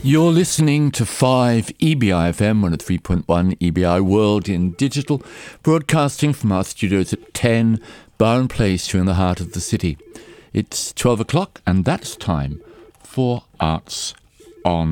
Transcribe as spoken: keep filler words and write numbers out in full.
You're listening to five E B I F M, one oh three point one E B I World in Digital, broadcasting from our studios at ten Byron Place here in the heart of the city. It's twelve o'clock and that's time for Arts on